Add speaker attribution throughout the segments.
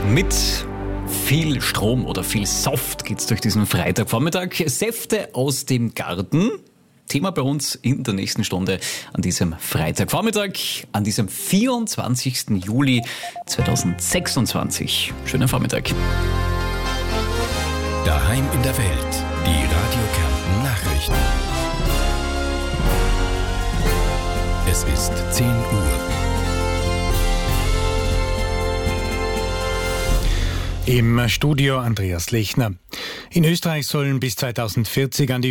Speaker 1: Mit viel Strom oder viel Saft geht's durch diesen Freitagvormittag. Säfte aus dem Garten. Thema bei uns in der nächsten Stunde an diesem Freitagvormittag, an diesem 24. Juli 2026. Schönen Vormittag.
Speaker 2: Daheim in der Welt. Die Radio Kärnten Nachrichten. Es ist 10 Uhr.
Speaker 3: Im Studio Andreas Lechner. In Österreich sollen bis 2040 an die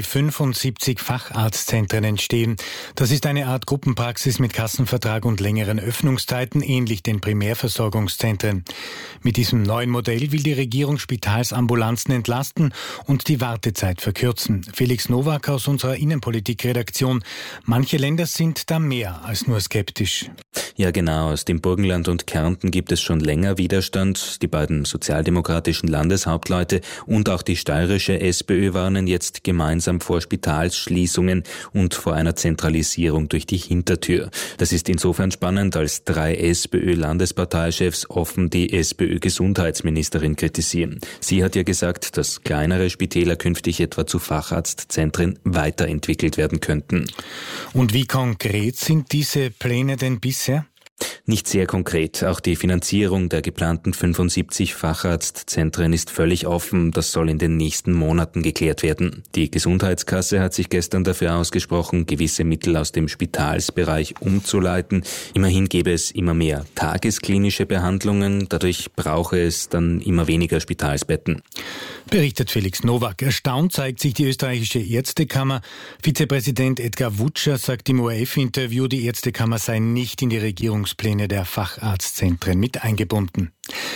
Speaker 3: 75 Facharztzentren entstehen. Das ist eine Art Gruppenpraxis mit Kassenvertrag und längeren Öffnungszeiten, ähnlich den Primärversorgungszentren. Mit diesem neuen Modell will die Regierung Spitalsambulanzen entlasten und die Wartezeit verkürzen. Felix Nowak aus unserer Innenpolitikredaktion. Manche Länder sind da mehr als nur skeptisch.
Speaker 4: Ja genau, aus dem Burgenland und Kärnten gibt es schon länger Widerstand. Die beiden sozialdemokratischen Landeshauptleute und auch die steirische SPÖ warnen jetzt gemeinsam vor Spitalsschließungen und vor einer Zentralisierung durch die Hintertür. Das ist insofern spannend, als 3 SPÖ-Landesparteichefs offen die SPÖ-Gesundheitsministerin kritisieren. Sie hat ja gesagt, dass kleinere Spitäler künftig etwa zu Facharztzentren weiterentwickelt werden könnten.
Speaker 3: Und wie konkret sind diese Pläne denn bisher?
Speaker 4: Nicht sehr konkret. Auch die Finanzierung der geplanten 75 Facharztzentren ist völlig offen. Das soll in den nächsten Monaten geklärt werden. Die Gesundheitskasse hat sich gestern dafür ausgesprochen, gewisse Mittel aus dem Spitalsbereich umzuleiten. Immerhin gäbe es immer mehr tagesklinische Behandlungen. Dadurch brauche es dann immer weniger Spitalsbetten.
Speaker 3: Berichtet Felix Nowak. Erstaunt zeigt sich die österreichische Ärztekammer. Vizepräsident Edgar Wutscher sagt im ORF-Interview, die Ärztekammer sei nicht in die Regierungspläne der Facharztzentren mit eingebunden.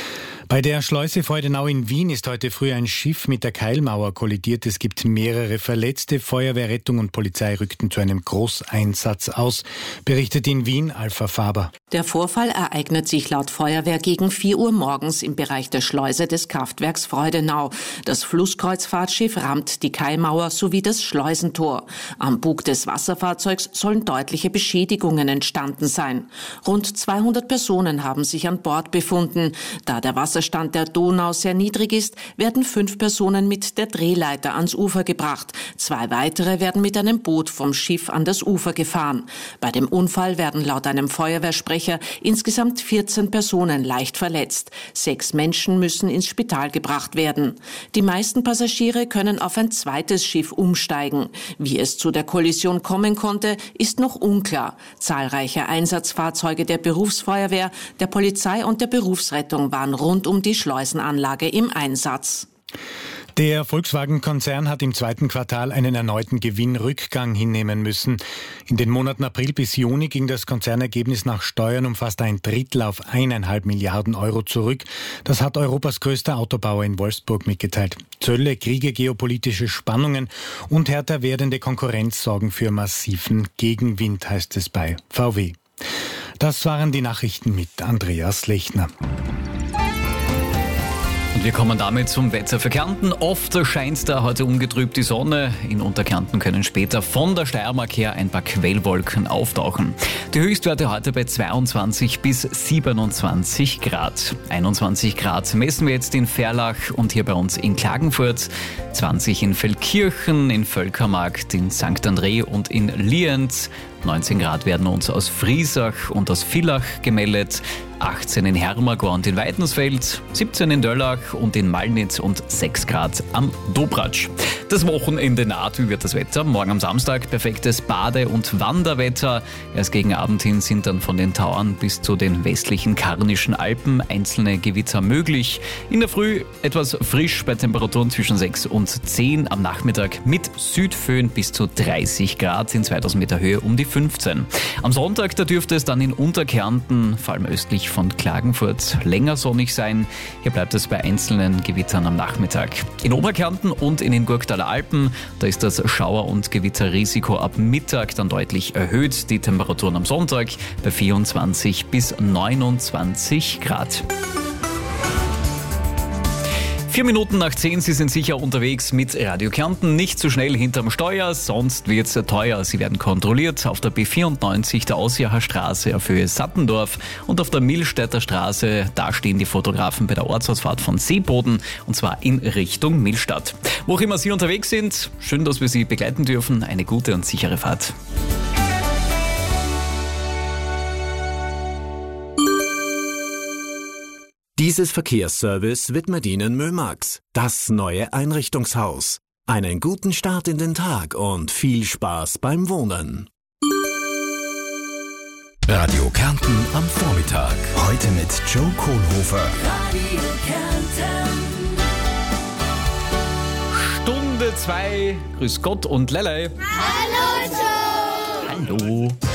Speaker 3: Bei der Schleuse Freudenau in Wien ist heute früh ein Schiff mit der Keilmauer kollidiert. Es gibt mehrere Verletzte. Feuerwehr, Rettung und Polizei rückten zu einem Großeinsatz aus, berichtet in Wien Alpha Faber.
Speaker 5: Der Vorfall ereignet sich laut Feuerwehr gegen 4 Uhr morgens im Bereich der Schleuse des Kraftwerks Freudenau. Das Flusskreuzfahrtschiff rammt die Keilmauer sowie das Schleusentor. Am Bug des Wasserfahrzeugs sollen deutliche Beschädigungen entstanden sein. Rund 200 Personen haben sich an Bord befunden. Da der Wasserstand der Donau sehr niedrig ist, werden 5 Personen mit der Drehleiter ans Ufer gebracht. 2 weitere werden mit einem Boot vom Schiff an das Ufer gefahren. Bei dem Unfall werden laut einem Feuerwehrsprecher insgesamt 14 Personen leicht verletzt. 6 Menschen müssen ins Spital gebracht werden. Die meisten Passagiere können auf ein zweites Schiff umsteigen. Wie es zu der Kollision kommen konnte, ist noch unklar. Zahlreiche Einsatzfahrzeuge der Berufsfeuerwehr, der Polizei und der Berufsrettung waren rund um die Schleusenanlage im Einsatz.
Speaker 3: Der Volkswagen-Konzern hat im 2. Quartal einen erneuten Gewinnrückgang hinnehmen müssen. In den Monaten April bis Juni ging das Konzernergebnis nach Steuern um fast ein Drittel auf 1,5 Milliarden Euro zurück. Das hat Europas größter Autobauer in Wolfsburg mitgeteilt. Zölle, Kriege, geopolitische Spannungen und härter werdende Konkurrenz sorgen für massiven Gegenwind, heißt es bei VW. Das waren die Nachrichten mit Andreas Lechner.
Speaker 1: Und wir kommen damit zum Wetter für Kärnten. Oft scheint da heute ungetrübt die Sonne. In Unterkärnten können später von der Steiermark her ein paar Quellwolken auftauchen. Die Höchstwerte heute bei 22 bis 27 Grad. 21 Grad messen wir jetzt in Ferlach und hier bei uns in Klagenfurt. 20 in Feldkirchen, in Völkermarkt, in St. André und in Lienz. 19 Grad werden uns aus Friesach und aus Villach gemeldet. 18 in Hermagor und in Weidensfeld, 17 in Döllach und in Malnitz und 6 Grad am Dobratsch. Das Wochenende naht. Wie wird das Wetter? Morgen am Samstag perfektes Bade- und Wanderwetter. Erst gegen Abend hin sind dann von den Tauern bis zu den westlichen Karnischen Alpen einzelne Gewitter möglich. In der Früh etwas frisch bei Temperaturen zwischen 6 und 10. Am Nachmittag mit Südföhn bis zu 30 Grad in 2000 Meter Höhe um die 15. Am Sonntag, da dürfte es dann in Unterkärnten, vor allem östlich von Klagenfurt, länger sonnig sein. Hier bleibt es bei einzelnen Gewittern am Nachmittag. In Oberkärnten und in den Gurktaler Alpen, da ist das Schauer- und Gewitterrisiko ab Mittag dann deutlich erhöht. Die Temperaturen am Sonntag bei 24 bis 29 Grad. 4 Minuten nach 10, Sie sind sicher unterwegs mit Radio Kärnten. Nicht zu schnell hinterm Steuer, sonst wird es teuer. Sie werden kontrolliert auf der B94, der Aussiacher Straße auf Höhe Sattendorf und auf der Millstätter Straße. Da stehen die Fotografen bei der Ortsausfahrt von Seeboden und zwar in Richtung Millstatt. Wo auch immer Sie unterwegs sind, schön, dass wir Sie begleiten dürfen. Eine gute und sichere Fahrt.
Speaker 6: Dieses Verkehrsservice widmet Ihnen Mömax, das neue Einrichtungshaus. Einen guten Start in den Tag und viel Spaß beim Wohnen.
Speaker 2: Radio Kärnten am Vormittag. Heute mit Joe Kohlhofer.
Speaker 7: Radio Kärnten.
Speaker 1: Stunde 2. Grüß Gott und Lelei.
Speaker 7: Hallo Joe.
Speaker 1: Hallo.